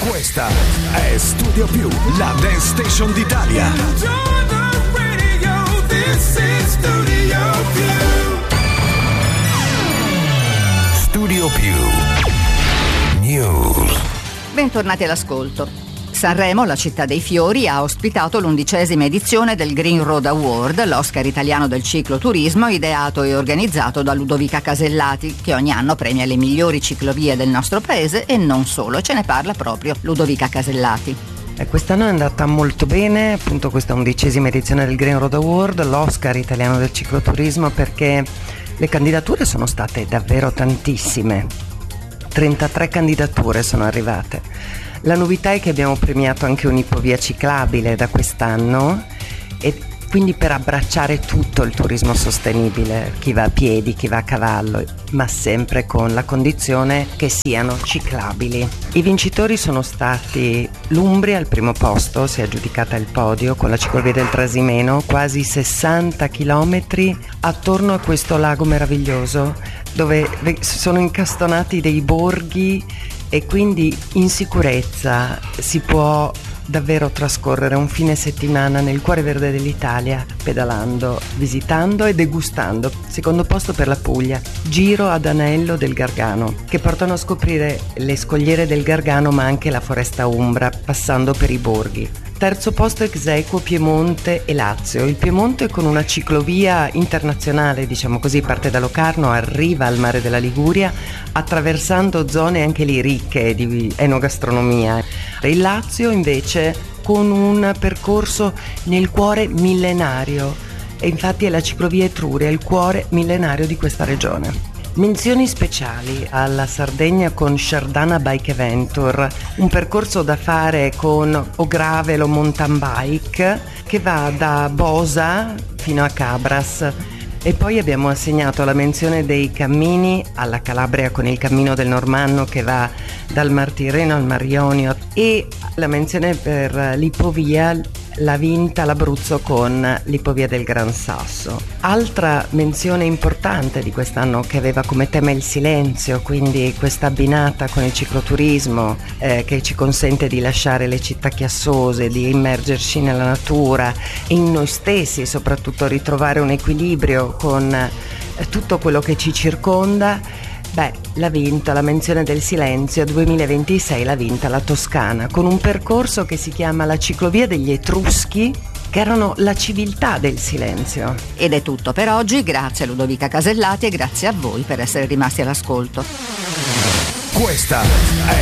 Questa è Studio Più, la dance station d'Italia. Studio Più News. Bentornati all'ascolto. Sanremo, la città dei fiori, ha ospitato l'11ª edizione del Green Road Award, l'Oscar italiano del cicloturismo, ideato e organizzato da Ludovica Casellati, che ogni anno premia le migliori ciclovie del nostro paese e non solo. Ce ne parla proprio Ludovica Casellati. Quest'anno è andata molto bene, appunto questa 11ª edizione del Green Road Award, l'Oscar italiano del cicloturismo, perché le candidature sono state davvero tantissime. 33 candidature sono arrivate. La novità è che abbiamo premiato anche un'ipovia ciclabile da quest'anno, e quindi per abbracciare tutto il turismo sostenibile, chi va a piedi, chi va a cavallo, ma sempre con la condizione che siano ciclabili. I vincitori sono stati l'Umbria al primo posto, si è aggiudicata il podio con la ciclovia del Trasimeno, quasi 60 chilometri attorno a questo lago meraviglioso dove sono incastonati dei borghi e quindi in sicurezza si può davvero trascorrere un fine settimana nel cuore verde dell'Italia, pedalando, visitando e degustando. Secondo posto per la Puglia, Giro ad Anello del Gargano, che portano a scoprire le scogliere del Gargano ma anche la foresta umbra, passando per i borghi. Terzo posto ex aequo Piemonte e Lazio. Il Piemonte con una ciclovia internazionale, diciamo così, parte da Locarno, arriva al mare della Liguria, attraversando zone anche lì ricche di enogastronomia. Il Lazio invece con un percorso nel cuore millenario, e infatti è la ciclovia Etruria, il cuore millenario di questa regione. Menzioni speciali alla Sardegna con Shardana Bike Adventure, un percorso da fare con o gravel o mountain bike che va da Bosa fino a Cabras. E poi abbiamo assegnato la menzione dei cammini alla Calabria con il Cammino del Normanno che va dal Mar Tirreno al Mar Ionio, e la menzione per l'ipovia l'ha vinta l'Abruzzo con l'ipovia del Gran Sasso. Altra menzione importante di quest'anno che aveva come tema il silenzio, quindi questa abbinata con il cicloturismo che ci consente di lasciare le città chiassose, di immergerci nella natura e in noi stessi, e soprattutto ritrovare un equilibrio con tutto quello che ci circonda. L'ha vinta la menzione del silenzio 2026, l'ha vinta la Toscana, con un percorso che si chiama la ciclovia degli Etruschi, che erano la civiltà del silenzio. Ed è tutto per oggi, grazie a Ludovica Casellati e grazie a voi per essere rimasti all'ascolto. Questa è